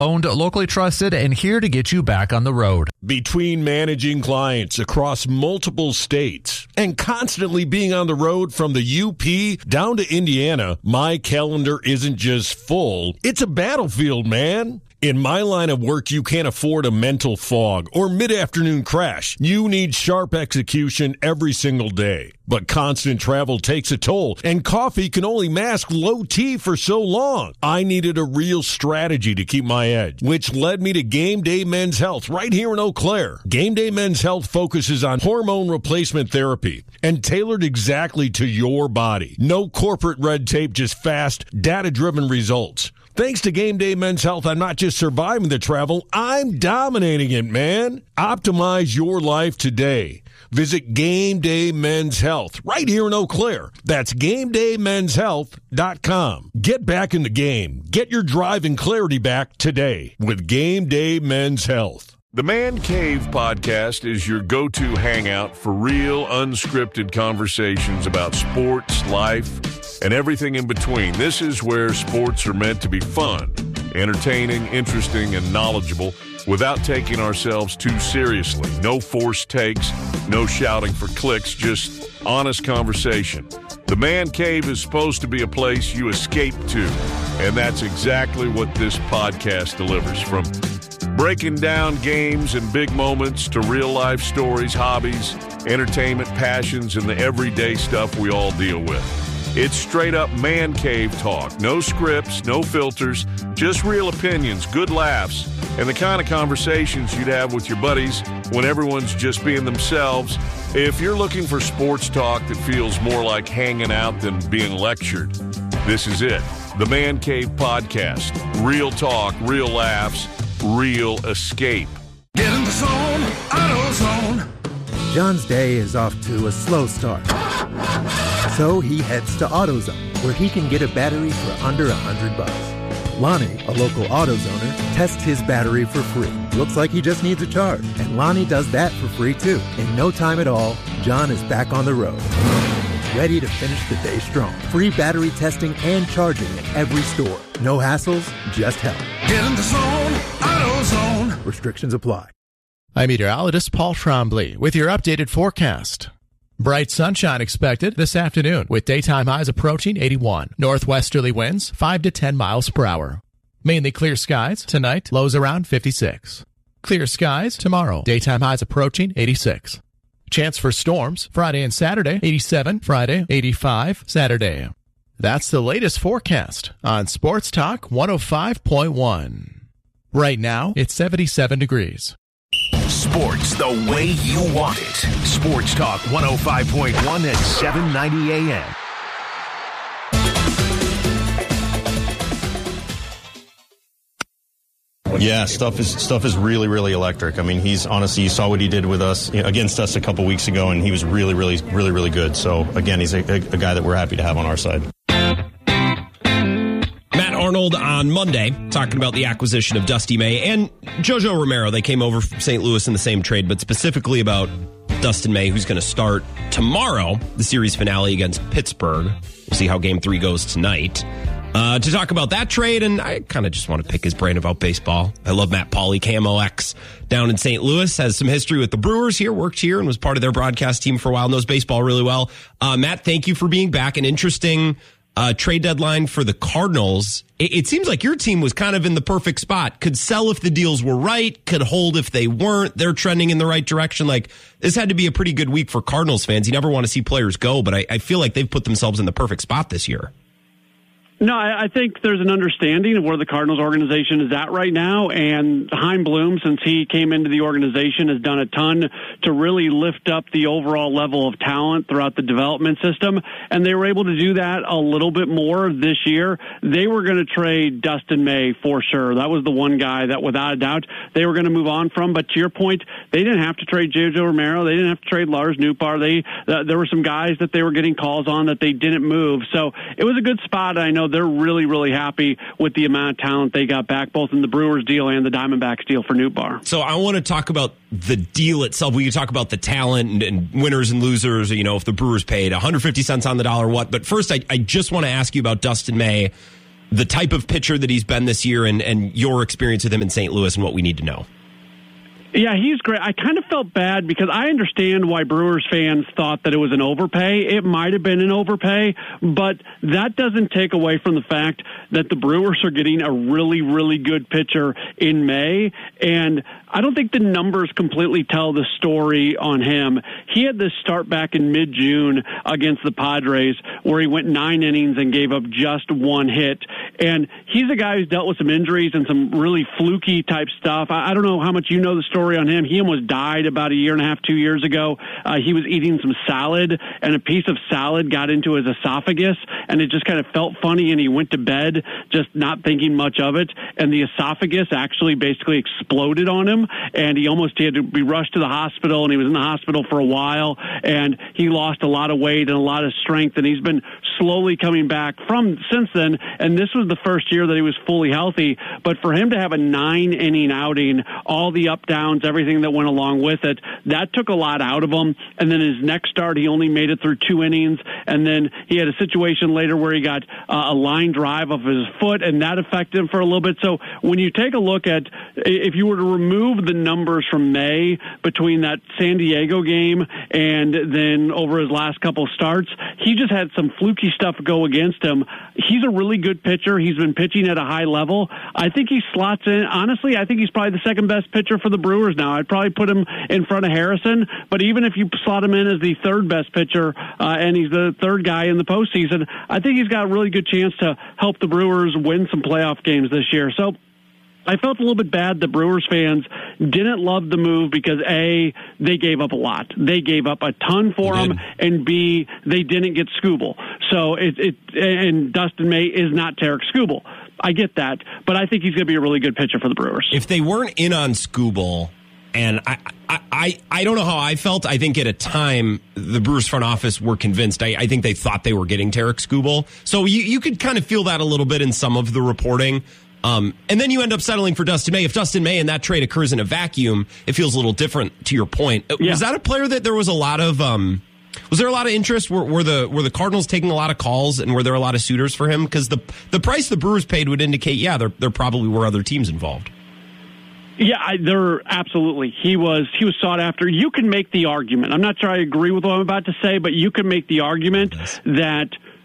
Owned, locally trusted, and here to get you back on the road. Between managing clients across multiple states and constantly being on the road from the UP down to Indiana, my calendar isn't just full, it's a battlefield, man. In my line of work, you can't afford a mental fog or mid-afternoon crash. You need sharp execution every single day. But constant travel takes a toll, and coffee can only mask low T for so long. I needed a real strategy to keep my edge, which led me to Game Day Men's Health right here in Eau Claire. Game Day Men's Health focuses on hormone replacement therapy and tailored exactly to your body. No corporate red tape, just fast, data-driven results. Thanks to Game Day Men's Health, I'm not just surviving the travel, I'm dominating it, man. Optimize your life today. Visit Game Day Men's Health right here in Eau Claire. That's GameDayMen'sHealth.com. Get back in the game. Get your drive and clarity back today with Game Day Men's Health. The Man Cave podcast is your go-to hangout for real, unscripted conversations about sports, life, and everything in between. This is where sports are meant to be fun, entertaining, interesting, and knowledgeable without taking ourselves too seriously. No forced takes, no shouting for clicks, just honest conversation. The Man Cave is supposed to be a place you escape to, and that's exactly what this podcast delivers. From breaking down games and big moments to real-life stories, hobbies, entertainment, passions, and the everyday stuff we all deal with. It's straight-up man cave talk. No scripts, no filters, just real opinions, good laughs, and the kind of conversations you'd have with your buddies when everyone's just being themselves. If you're looking for sports talk that feels more like hanging out than being lectured, this is it. The Man Cave Podcast. Real talk, real laughs, real escape. Get in the zone, AutoZone. John's day is off to a slow start. So he heads to AutoZone, where he can get a battery for under $100. Lonnie, a local AutoZoner, tests his battery for free. Looks like he just needs a charge. And Lonnie does that for free too. In no time at all, John is back on the road, ready to finish the day strong. Free battery testing and charging at every store. No hassles, just help. Get in the zone, AutoZone. Restrictions apply. I'm meteorologist Paul Trombley with your updated forecast. Bright sunshine expected this afternoon with daytime highs approaching 81. Northwesterly winds 5 to 10 miles per hour. Mainly clear skies tonight, lows around 56. Clear skies tomorrow, daytime highs approaching 86. Chance for storms Friday and Saturday, 87 Friday, 85 Saturday. That's the latest forecast on Sports Talk 105.1. Right now, it's 77 degrees. Sports the way you want it. Sports Talk 105.1 at 790 a.m. Yeah, stuff is really, really electric. I mean, he's honestly, you saw what he did with us against us a couple weeks ago, and he was really, really, really, really good. So again, he's a guy that we're happy to have on our side. Matt Arnold on Monday talking about the acquisition of Dusty May and Jojo Romero. They came over from St. Louis in the same trade, but specifically about Dustin May, who's going to start tomorrow, the series finale against Pittsburgh. We'll see how Game 3 goes tonight. To talk about that trade, and I kind of just want to pick his brain about baseball. I love Matt Pauley, KMOX, down in St. Louis, has some history with the Brewers here, worked here, and was part of their broadcast team for a while, knows baseball really well. Matt, thank you for being back. An interesting trade deadline for the Cardinals. It seems like your team was kind of in the perfect spot. Could sell if the deals were right, could hold if they weren't. They're trending in the right direction. Like, this had to be a pretty good week for Cardinals fans. You never want to see players go, but I feel like they've put themselves in the perfect spot this year. No, I think there's an understanding of where the Cardinals organization is at right now, and Chaim Bloom, since he came into the organization, has done a ton to really lift up the overall level of talent throughout the development system, and they were able to do that a little bit more this year. They were going to trade Dustin May for sure. That was the one guy that, without a doubt, they were going to move on from, but to your point, they didn't have to trade Jojo Romero. They didn't have to trade Lars Nootbaar. There were some guys that they were getting calls on that they didn't move, so it was a good spot. I know they're really, really happy with the amount of talent they got back, both in the Brewers deal and the Diamondbacks deal for Nootbaar. So I want to talk about the deal itself. We can talk about the talent and winners and losers, if the Brewers paid 150 cents on the dollar, what. But first, I just want to ask you about Dustin May. the type of pitcher that he's been this year and your experience with him in St. Louis and what we need to know. Yeah, he's great. I kind of felt bad because I understand why Brewers fans thought that it was an overpay. It might have been an overpay, but that doesn't take away from the fact that the Brewers are getting a really, really good pitcher in May. And I don't think the numbers completely tell the story on him. He had this start back in mid-June against the Padres where he went 9 innings and gave up just 1 hit. And he's a guy who's dealt with some injuries and some really fluky type stuff. I don't know how much you know the story on him. He almost died about 1.5 years, 2 years ago. He was eating some salad, and a piece of salad got into his esophagus, and it just kind of felt funny, and he went to bed just not thinking much of it, and the esophagus actually basically exploded on him, and he had to be rushed to the hospital, and he was in the hospital for a while, and he lost a lot of weight and a lot of strength, and he's been slowly coming back since then, and this was the first year that he was fully healthy. But for him to have a 9-inning outing, all the up downs, everything that went along with it, that took a lot out of him. And then his next start, he only made it through 2 innings, and then he had a situation later where he got a line drive off his foot, and that affected him for a little bit. So when you take a look at, if you were to remove the numbers from May between that San Diego game and then over his last couple starts, he just had some fluky stuff go against him. He's a really good pitcher. He's been pitching at a high level. I think he slots in. Honestly, I think he's probably the second best pitcher for the Brewers now. I'd probably put him in front of Harrison, but even if you slot him in as the third best pitcher and he's the third guy in the postseason, I think he's got a really good chance to help the Brewers win some playoff games this year. So I felt a little bit bad that Brewers fans didn't love the move because A, they gave up a lot. They gave up a ton for him, and B, they didn't get Skubal. So and Dustin May is not Tarik Skubal. I get that, but I think he's going to be a really good pitcher for the Brewers. If they weren't in on Skubal, and I don't know how I felt. I think at a time the Brewers front office were convinced. I think they thought they were getting Tarik Skubal. So you could kind of feel that a little bit in some of the reporting. And then you end up settling for Dustin May. If Dustin May and that trade occurs in a vacuum, it feels a little different to your point. Yeah. Was that a player that there was a lot of was there a lot of interest? Were the Cardinals taking a lot of calls, and were there a lot of suitors for him? Because the price the Brewers paid would indicate, yeah, there probably were other teams involved. Yeah, there absolutely. He was sought after. You can make the argument. I'm not sure I agree with what I'm about to say, but you can make the argument that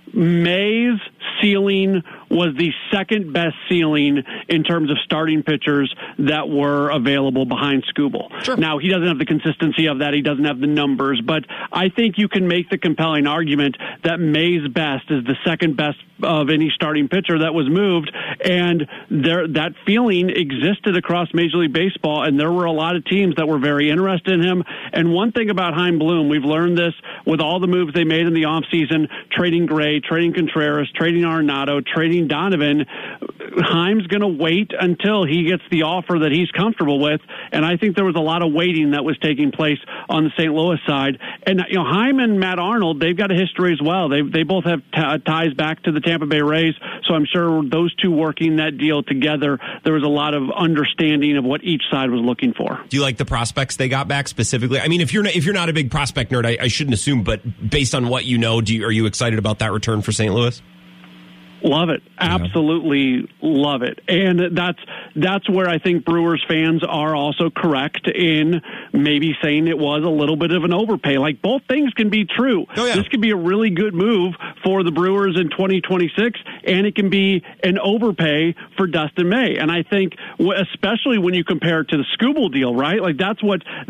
May's ceiling was the second best ceiling in terms of starting pitchers that were available behind Skubal. Sure. Now, he doesn't have the consistency of that. He doesn't have the numbers, but I think you can make the compelling argument that May's best is the second best of any starting pitcher that was moved, and that feeling existed across Major League Baseball, and there were a lot of teams that were very interested in him. And one thing about Chaim Bloom, we've learned this with all the moves they made in the offseason, trading Gray, trading Contreras, trading Arenado, trading Donovan, Chaim's going to wait until he gets the offer that he's comfortable with, and I think there was a lot of waiting that was taking place on the St. Louis side. And Chaim and Matt Arnold, they've got a history as well. They both have ties back to the Tampa Bay Rays, so I'm sure those two working that deal together, there was a lot of understanding of what each side was looking for. Do you like the prospects they got back specifically? I mean, if you're not a big prospect nerd, I shouldn't assume, but based on what you know, are you excited about that return for St. Louis? Love it. Absolutely love it. And that's where I think Brewers fans are also correct in maybe saying it was a little bit of an overpay. Like, both things can be true. Oh, yeah. This could be a really good move for the Brewers in 2026, and it can be an overpay for Dustin May. And I think, especially when you compare it to the Skubal deal, right? Like, that's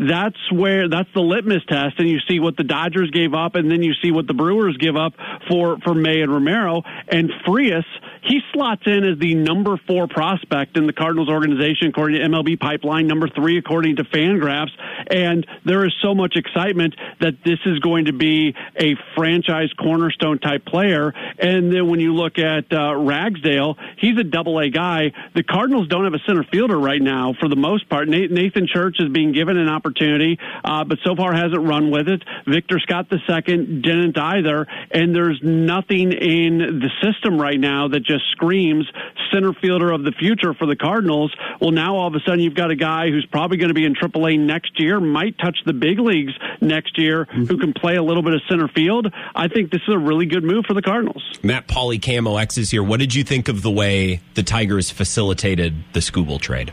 the litmus test, and you see what the Dodgers gave up, and then you see what the Brewers give up for May and Romero. And Frias, he slots in as the number 4 prospect in the Cardinals organization, according to MLB Pipeline, number 3 according to Fangraphs. And there is so much excitement that this is going to be a franchise cornerstone type player. And then when you look at Ragsdale, he's a double-A guy. The Cardinals don't have a center fielder right now for the most part. Nathan Church is being given an opportunity, but so far hasn't run with it. Victor Scott II didn't either. And there's nothing in the system right now that just just screams center fielder of the future for the Cardinals. Well, now all of a sudden you've got a guy who's probably going to be in AAA next year, might touch the big leagues next year, who can play a little bit of center field. I think this is a really good move for the Cardinals. Matt Pauly, KMOX is here. What did you think of the way the Tigers facilitated the Skubal trade?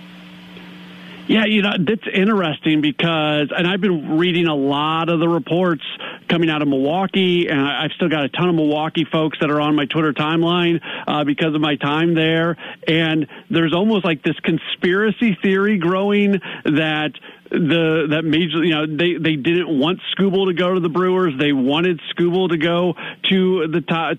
Yeah, that's interesting because, and I've been reading a lot of the reports coming out of Milwaukee, and I've still got a ton of Milwaukee folks that are on my Twitter timeline because of my time there. And there's almost like this conspiracy theory growing that that major, they didn't want Skubal to go to the Brewers. They wanted Skubal to go to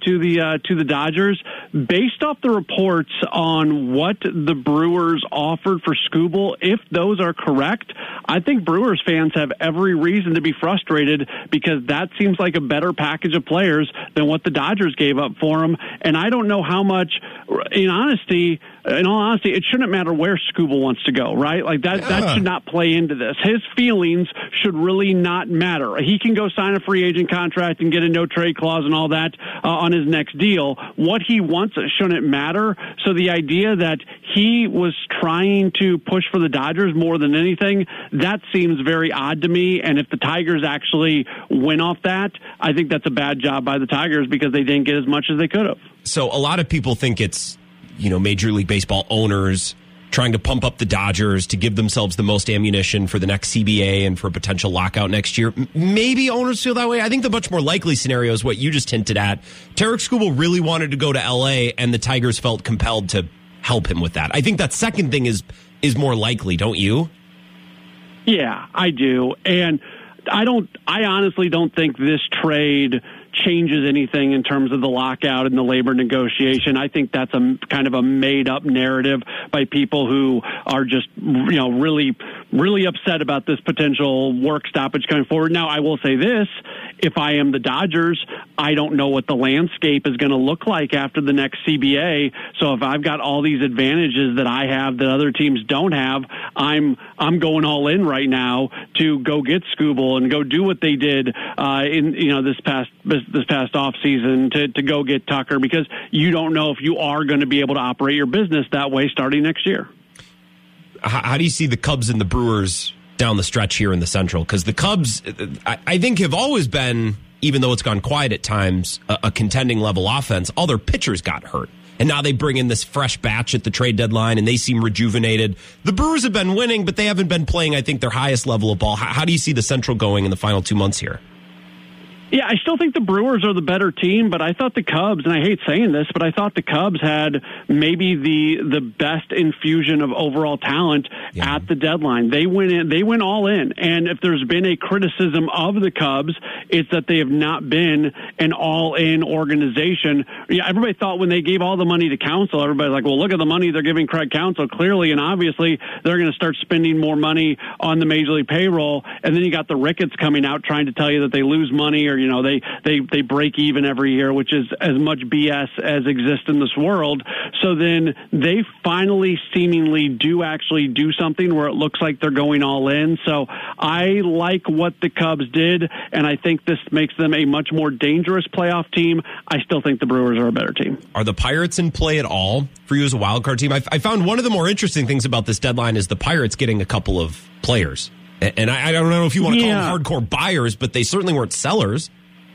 the Dodgers. Based off the reports on what the Brewers offered for Skubal, if those are correct, I think Brewers fans have every reason to be frustrated because that seems like a better package of players than what the Dodgers gave up for him. And I don't know how much, in all honesty, it shouldn't matter where Skubal wants to go, right? Like that should not play into this. His feelings should really not matter. He can go sign a free agent contract and get a no trade clause and all that on his next deal. What he wants shouldn't matter. So the idea that he was trying to push for the Dodgers more than anything, that seems very odd to me. And if the Tigers actually win off that, I think that's a bad job by the Tigers because they didn't get as much as they could have. So a lot of people think it's, Major League Baseball owners trying to pump up the Dodgers to give themselves the most ammunition for the next CBA and for a potential lockout next year. Maybe owners feel that way. I think the much more likely scenario is what you just hinted at. Tarik Skubal really wanted to go to LA, and the Tigers felt compelled to help him with that. I think that second thing is more likely, don't you? Yeah, I do. And I honestly don't think this trade changes anything in terms of the lockout and the labor negotiation. I think that's a kind of a made-up narrative by people who are just, really, really upset about this potential work stoppage coming forward. Now, I will say this. If I am the Dodgers, I don't know what the landscape is going to look like after the next CBA. So if I've got all these advantages that I have that other teams don't have, I'm going all in right now to go get Skubal and go do what they did in this past off season to go get Tucker, because you don't know if you are going to be able to operate your business that way starting next year. How do you see the Cubs and the Brewers down the stretch here in the Central? Because the Cubs, I think, have always been, even though it's gone quiet at times, a contending level offense. All their pitchers got hurt. And now they bring in this fresh batch at the trade deadline, and they seem rejuvenated. The Brewers have been winning, but they haven't been playing, I think, their highest level of ball. How do you see the Central going in the final 2 months here? Yeah, I still think the Brewers are the better team, but I thought the Cubs, and I hate saying this, but I thought the Cubs had maybe the best infusion of overall talent at the deadline. They went all in. And if there's been a criticism of the Cubs, it's that they have not been an all-in organization. Everybody thought when they gave all the money to Counsell, everybody's like, well, look at the money they're giving Craig Counsell. Clearly and obviously, they're going to start spending more money on the Major League payroll. And then you got the Ricketts coming out trying to tell you that they lose money, or they break even every year, which is as much BS as exists in this world. So then they finally seemingly do actually do something where it looks like they're going all in. So I like what the Cubs did, and I think this makes them a much more dangerous playoff team. I still think the Brewers are a better team. Are the Pirates in play at all for you as a wild card team? I found one of the more interesting things about this deadline is the Pirates getting a couple of players. And I don't know if you want to call them hardcore buyers, but they certainly weren't sellers.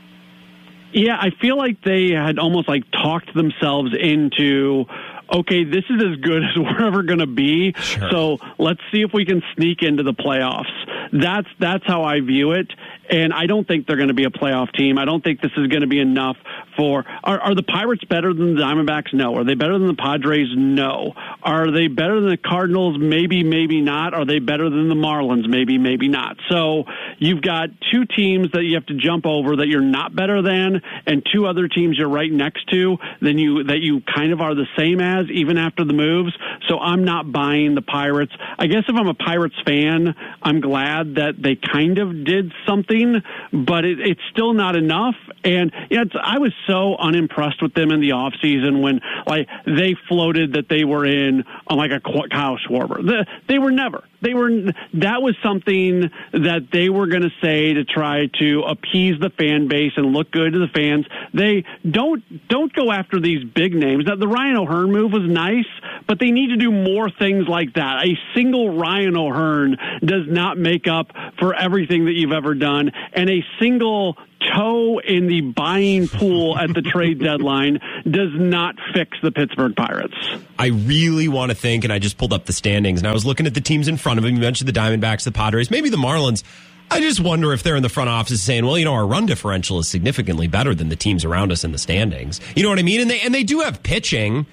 Yeah, I feel like they had almost like talked themselves into, okay, this is as good as we're ever going to be. Sure. So let's see if we can sneak into the playoffs. That's how I view it. And I don't think they're going to be a playoff team. I don't think this is going to be enough for... Are the Pirates better than the Diamondbacks? No. Are they better than the Padres? No. Are they better than the Cardinals? Maybe, maybe not. Are they better than the Marlins? Maybe, maybe not. So you've got two teams that you have to jump over that you're not better than, and two other teams you're right next to that you kind of are the same as, even after the moves. So I'm not buying the Pirates. I guess if I'm a Pirates fan, I'm glad that they kind of did something, but it's still not enough. And I was so unimpressed with them in the offseason when they floated that they were in on like a Kyle Schwarber. They were never. that was something that they were going to say to try to appease the fan base and look good to the fans. They don't go after these big names. Now, the Ryan O'Hearn move was nice, but they need to do more things like that. A single Ryan O'Hearn does not make up for everything that you've ever done, and a single toe in the buying pool at the trade deadline does not fix the Pittsburgh Pirates. I really want to think, and I just pulled up the standings, and I was looking at the teams in front of him. You mentioned the Diamondbacks, the Padres, maybe the Marlins. I just wonder if they're in the front office saying, well, our run differential is significantly better than the teams around us in the standings. You know what I mean? And they do have pitching.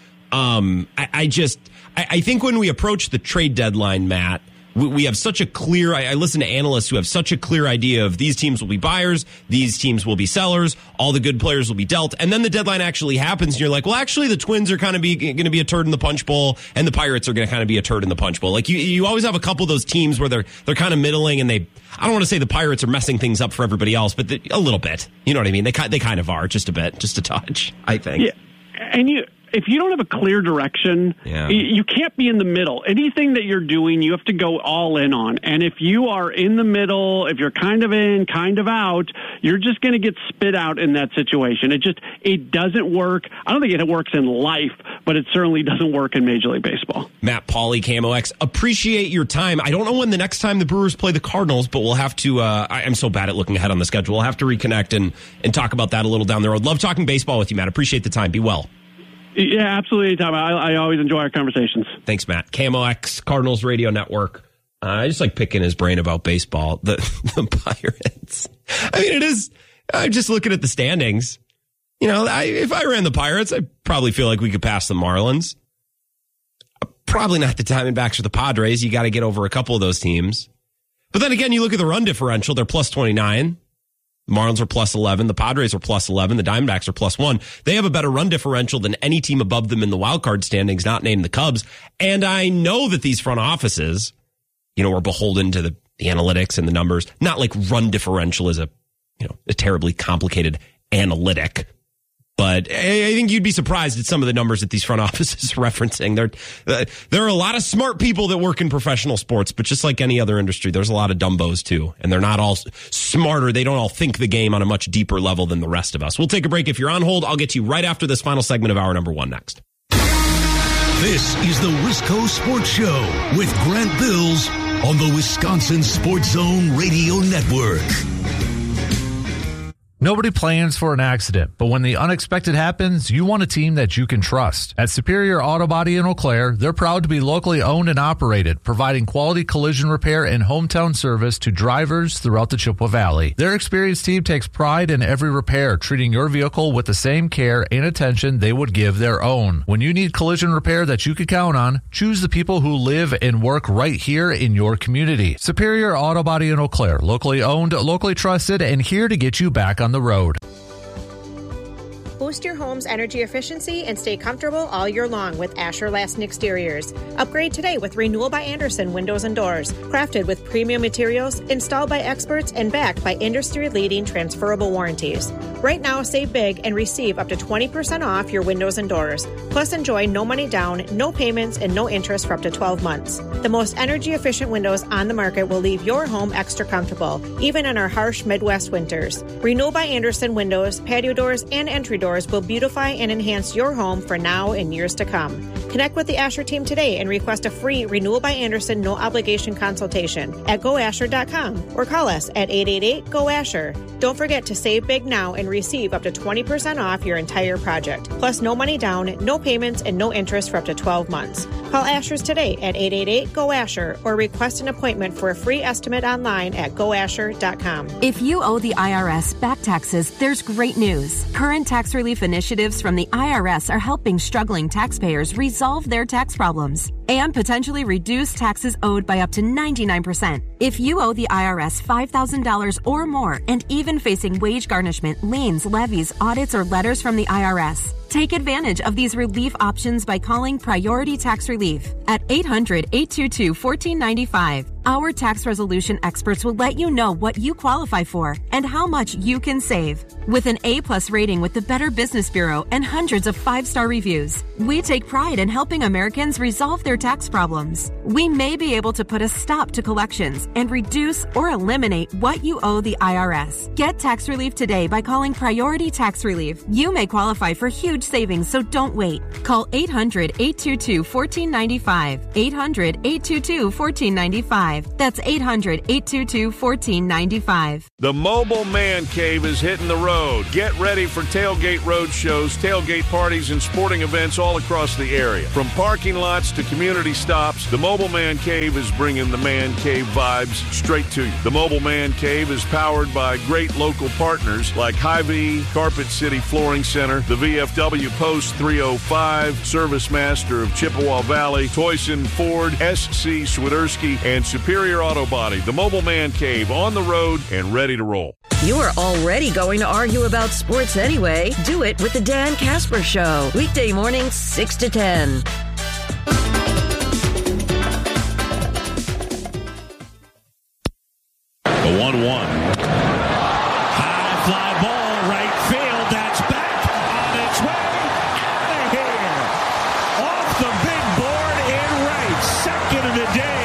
I think when we approach the trade deadline, Matt, we have such a clear, I listen to analysts who have such a clear idea of these teams will be buyers, these teams will be sellers, all the good players will be dealt. And then the deadline actually happens and you're like, well, actually the Twins are kind of going to be a turd in the punch bowl and the Pirates are going to kind of be a turd in the punch bowl. Like you always have a couple of those teams where they're kind of middling and I don't want to say the Pirates are messing things up for everybody else, but a little bit. You know what I mean? They kind of are, just a bit, just a touch, I think. Yeah. And if you don't have a clear direction, you can't be in the middle. Anything that you're doing, you have to go all in on. And if you are in the middle, if you're kind of in, kind of out, you're just going to get spit out in that situation. It doesn't work. I don't think it works in life, but it certainly doesn't work in Major League Baseball. Matt Pauley, KMOX, appreciate your time. I don't know when the next time the Brewers play the Cardinals, but we'll have to, I'm so bad at looking ahead on the schedule. We'll have to reconnect and talk about that a little down the road. Love talking baseball with you, Matt. Appreciate the time. Be well. Yeah, absolutely, Tom. I always enjoy our conversations. Thanks, Matt. KMOX, Cardinals Radio Network. I just like picking his brain about baseball. The Pirates. I mean, it is. I'm just looking at the standings. If I ran the Pirates, I probably feel like we could pass the Marlins. Probably not the Diamondbacks or the Padres. You got to get over a couple of those teams. But then again, you look at the run differential. They're plus 29. The Marlins are plus 11. The Padres are plus 11. The Diamondbacks are plus 1. They have a better run differential than any team above them in the wild card standings, not named the Cubs. And I know that these front offices, are beholden to the analytics and the numbers. Not like run differential is a terribly complicated analytic. But I think you'd be surprised at some of the numbers that these front offices are referencing. There are a lot of smart people that work in professional sports, but just like any other industry, there's a lot of dumbos too. And they're not all smarter. They don't all think the game on a much deeper level than the rest of us. We'll take a break. If you're on hold, I'll get you right after this final segment of hour number 1 next. This is the Wisco Sports Show with Grant Bills on the Wisconsin Sports Zone Radio Network. Nobody plans for an accident, but when the unexpected happens, you want a team that you can trust. At Superior Auto Body in Eau Claire, they're proud to be locally owned and operated, providing quality collision repair and hometown service to drivers throughout the Chippewa Valley. Their experienced team takes pride in every repair, treating your vehicle with the same care and attention they would give their own. When you need collision repair that you can count on, choose the people who live and work right here in your community. Superior Auto Body in Eau Claire, locally owned, locally trusted, and here to get you back on the road. Boost your home's energy efficiency and stay comfortable all year long with Asher Lassen Exteriors. Upgrade today with Renewal by Andersen Windows and Doors. Crafted with premium materials, installed by experts, and backed by industry-leading transferable warranties. Right now, save big and receive up to 20% off your windows and doors. Plus, enjoy no money down, no payments, and no interest for up to 12 months. The most energy-efficient windows on the market will leave your home extra comfortable, even in our harsh Midwest winters. Renewal by Andersen Windows, patio doors, and entry doors will beautify and enhance your home for now and years to come. Connect with the Asher team today and request a free Renewal by Andersen no-obligation consultation at goasher.com or call us at 888-GO-ASHER. Don't forget to save big now and receive up to 20% off your entire project. Plus, no money down, no payments, and no interest for up to 12 months. Call Asher's today at 888-GO-ASHER or request an appointment for a free estimate online at goasher.com. If you owe the IRS back taxes, there's great news. Current tax relief initiatives from the IRS are helping struggling taxpayers resolve their tax problems and potentially reduce taxes owed by up to 99%. If you owe the IRS $5,000 or more and even facing wage garnishment, liens, levies, audits, or letters from the IRS, take advantage of these relief options by calling Priority Tax Relief at 800-822-1495. Our tax resolution experts will let you know what you qualify for and how much you can save. With an A+ rating with the Better Business Bureau and hundreds of 5-star reviews, we take pride in helping Americans resolve their tax problems. We may be able to put a stop to collections and reduce or eliminate what you owe the IRS. Get tax relief today by calling Priority Tax Relief. You may qualify for huge savings, so don't wait. Call 800-822-1495. 800-822-1495. That's 800-822-1495. The Mobile Man Cave is hitting the road. Get ready for tailgate road shows, tailgate parties, and sporting events all across the area. From parking lots to community stops, the Mobile Man Cave is bringing the Man Cave vibes straight to you. The Mobile Man Cave is powered by great local partners like Hy-Vee, Carpet City Flooring Center, the VFW Post 305, Service Master of Chippewa Valley, Toyson Ford, SC Swiderski, and Superior Auto Body. The Mobile Man Cave on the road and ready to roll. You're already going to argue about sports anyway. Do it with the Dan Casper Show. Weekday mornings, 6 to 10. The 1-1. High fly ball, right field. That's back on its way. Out of here. Off the big board in right. Second of the day.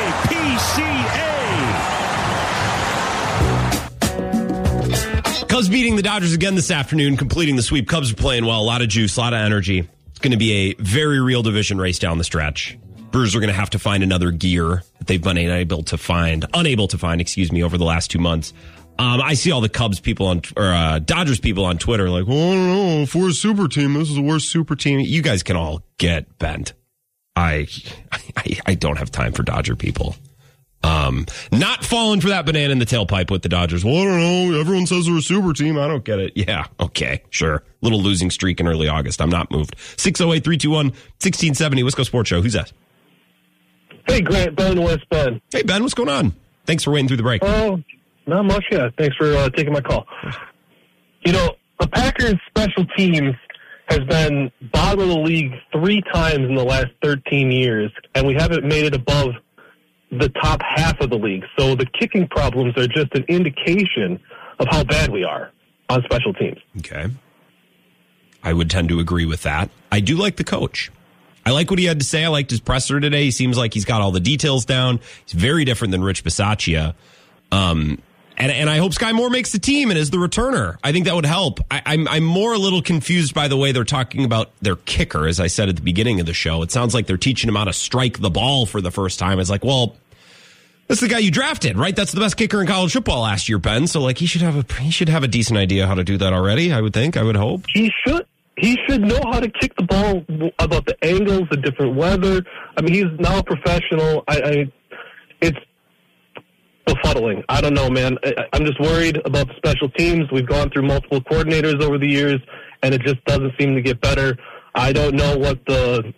PCA. Cubs beating the Dodgers again this afternoon, completing the sweep. Cubs are playing well. A lot of juice, a lot of energy. It's going to be a very real division race down the stretch. Brewers are going to have to find another gear that they've been unable to find, over the last 2 months. I see all the Cubs people Dodgers people on Twitter like, well, I don't know, if we're a super team, this is the worst super team. You guys can all get bent. I don't have time for Dodger people. Not falling for that banana in the tailpipe with the Dodgers. Well, I don't know. Everyone says they're a super team. I don't get it. Yeah. Okay. Sure. Little losing streak in early August. I'm not moved. 608-321-1670 Wisco Sports Show. Who's that? Hey, Grant, Ben, West Ben. Hey, Ben, what's going on? Thanks for waiting through the break. Oh, not much yet. Thanks for taking my call. You know, the Packers' special teams has been bottom of the league 3 times in the last 13 years, and we haven't made it above the top half of the league. So the kicking problems are just an indication of how bad we are on special teams. Okay. I would tend to agree with that. I do like the coach. I like what he had to say. I liked his presser today. He seems like he's got all the details down. He's very different than Rich Bisaccia. And I hope Sky Moore makes the team and is the returner. I think that would help. I'm more a little confused by the way they're talking about their kicker, as I said at the beginning of the show. It sounds like they're teaching him how to strike the ball for the first time. It's like, well, that's the guy you drafted, right? That's the best kicker in college football last year, Ben. So like he should have a decent idea how to do that already. I would think. I would hope he should. He should know how to kick the ball, about the angles, the different weather. I mean, he's now a professional. It's befuddling. I don't know, man. I'm just worried about the special teams. We've gone through multiple coordinators over the years, and it just doesn't seem to get better. I don't know what the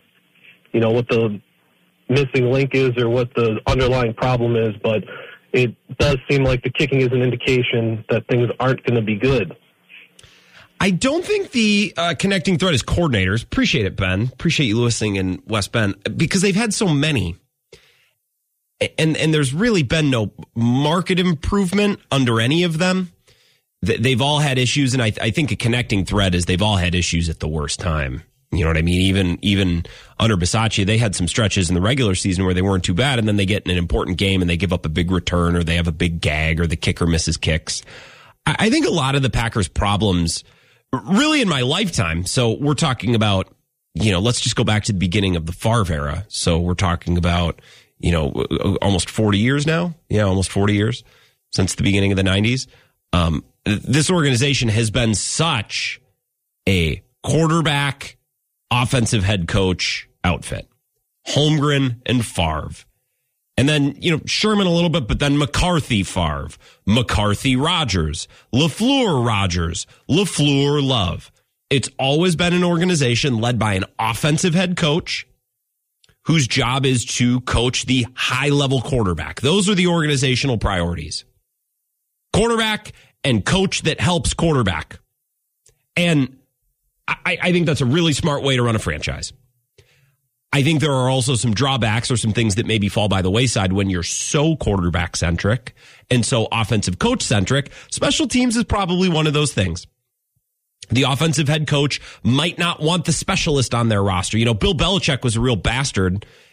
missing link is or what the underlying problem is, but it does seem like the kicking is an indication that things aren't going to be good. I don't think the connecting thread is coordinators. Appreciate it, Ben. Appreciate you listening in West Bend, because they've had so many. And there's really been no market improvement under any of them. They've all had issues, and I think a connecting thread is they've all had issues at the worst time. You know what I mean? Even under Bisaccia, they had some stretches in the regular season where they weren't too bad, and then they get in an important game and they give up a big return, or they have a big gag, or the kicker misses kicks. I think a lot of the Packers' problems really in my lifetime. So we're talking about, let's just go back to the beginning of the Favre era. So we're talking about, almost 40 years now. Yeah, almost 40 years since the beginning of the 90s. This organization has been such a quarterback, offensive head coach outfit. Holmgren and Favre. And then, Sherman a little bit, but then McCarthy, Favre, McCarthy, Rodgers, LaFleur, Rodgers, LaFleur, Love. It's always been an organization led by an offensive head coach whose job is to coach the high-level quarterback. Those are the organizational priorities. Quarterback and coach that helps quarterback. And I think that's a really smart way to run a franchise. I think there are also some drawbacks or some things that maybe fall by the wayside when you're so quarterback-centric and so offensive coach-centric. Special teams is probably one of those things. The offensive head coach might not want the specialist on their roster. Bill Belichick was a real bastard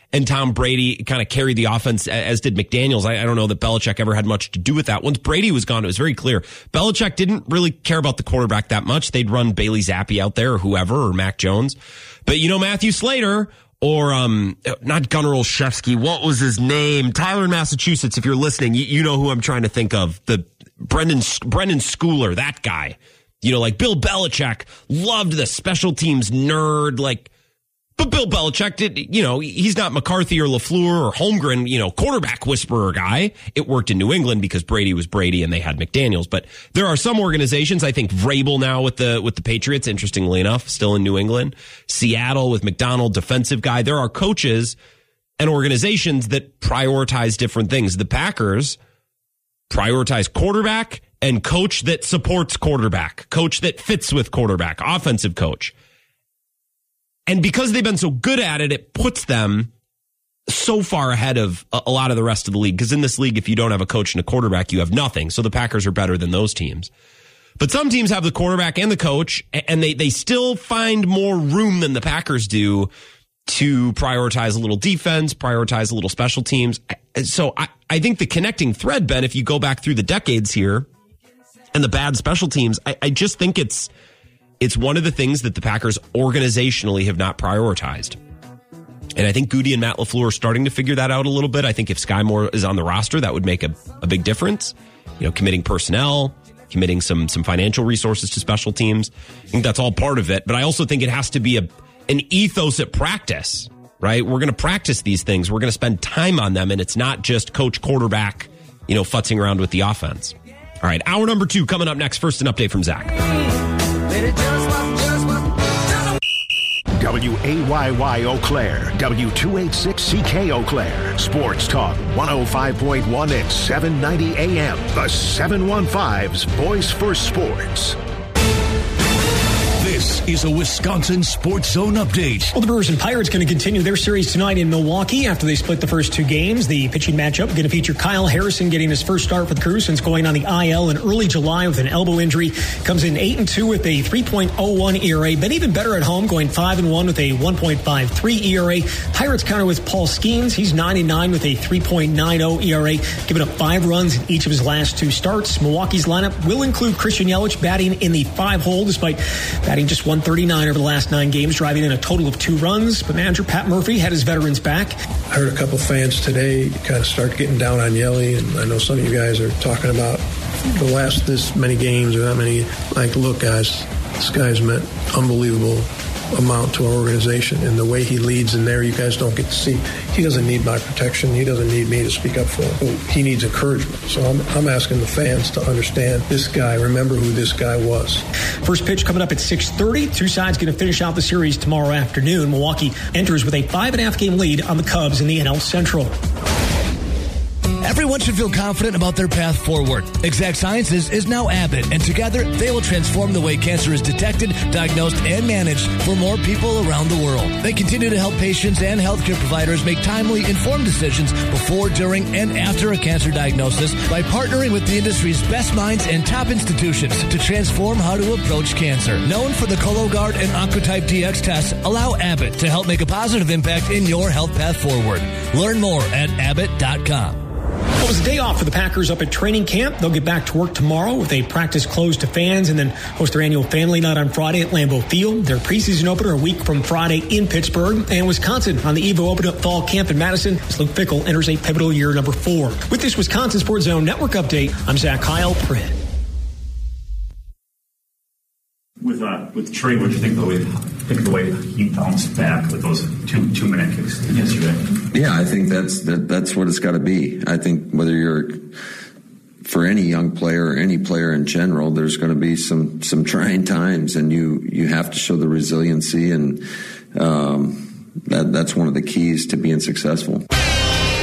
and Tom Brady kind of carried the offense, as did McDaniels. I don't know that Belichick ever had much to do with that. Once Brady was gone, it was very clear. Belichick didn't really care about the quarterback that much. They'd run Bailey Zappi out there or whoever, or Mac Jones. But, Matthew Slater or not Gunnar Olszewski, what was his name? Tyler in Massachusetts, if you're listening, you know who I'm trying to think of. The Brendan Schooler, that guy. Like Bill Belichick loved the special teams nerd, but Bill Belichick did, he's not McCarthy or LaFleur or Holmgren, quarterback whisperer guy. It worked in New England because Brady was Brady and they had McDaniels. But there are some organizations, I think Vrabel now with the Patriots, interestingly enough, still in New England. Seattle with McDonald, defensive guy. There are coaches and organizations that prioritize different things. The Packers prioritize quarterback and coach that supports quarterback, coach that fits with quarterback, offensive coach. And because they've been so good at it, it puts them so far ahead of a lot of the rest of the league. Because in this league, if you don't have a coach and a quarterback, you have nothing. So the Packers are better than those teams. But some teams have the quarterback and the coach, and they still find more room than the Packers do to prioritize a little defense, prioritize a little special teams. So I think the connecting thread, Ben, if you go back through the decades here and the bad special teams, I just think it's one of the things that the Packers organizationally have not prioritized. And I think Goody and Matt LaFleur are starting to figure that out a little bit. I think if Sky Moore is on the roster, that would make a big difference. Committing personnel, committing some financial resources to special teams. I think that's all part of it. But I also think it has to be an ethos at practice, right? We're going to practice these things. We're going to spend time on them. And it's not just coach quarterback, futzing around with the offense. All right. Hour number 2 coming up next. First, an update from Zach. WAYY Eau Claire, W286CK Eau Claire, Sports Talk 105.1 and 790 AM, the 715's Voice for Sports. This is a Wisconsin Sports Zone update. Well, the Brewers and Pirates going to continue their series tonight in Milwaukee after they split the first 2 games. The pitching matchup going to feature Kyle Harrison getting his first start for the Crew since going on the IL in early July with an elbow injury. Comes in 8-2 with a 3.01 ERA. Been even better at home, going 5-1 with a 1.53 ERA. Pirates counter with Paul Skeens. He's 9-9 with a 3.90 ERA, giving up 5 runs in each of his last 2 starts. Milwaukee's lineup will include Christian Yelich batting in the 5-hole despite batting just 139 over the last 9 games, driving in a total of 2 runs. But manager Pat Murphy had his veterans back. I heard a couple fans today kind of start getting down on Yelly, and I know some of you guys are talking about the last this many games or that many. Look, guys, this guy's meant unbelievable amount to our organization, and the way he leads in there, you guys don't get to see. He doesn't need my protection. He doesn't need me to speak up for him. He needs encouragement. So I'm asking the fans to understand this guy, remember who this guy was. First pitch coming up at 6:30. 2 sides going to finish out the series tomorrow afternoon. Milwaukee enters with a 5.5 game lead on the Cubs in the NL Central. Everyone should feel confident about their path forward. Exact Sciences is now Abbott, and together they will transform the way cancer is detected, diagnosed, and managed for more people around the world. They continue to help patients and healthcare providers make timely, informed decisions before, during, and after a cancer diagnosis by partnering with the industry's best minds and top institutions to transform how to approach cancer. Known for the Cologuard and Oncotype DX tests, allow Abbott to help make a positive impact in your health path forward. Learn more at Abbott.com. It was a day off for the Packers up at training camp. They'll get back to work tomorrow with a practice closed to fans and then host their annual family night on Friday at Lambeau Field. Their preseason opener a week from Friday in Pittsburgh. And Wisconsin on the eve of opening up fall camp in Madison as Luke Fickell enters a pivotal year number 4. With this Wisconsin Sports Zone Network update, I'm Zach Kyle. With Trey, what do you think of the way he bounced back with those two minute kicks yesterday? Yeah, I think that's what it's got to be. I think whether you're for any young player or any player in general, there's going to be some trying times, and you have to show the resiliency, and that's one of the keys to being successful.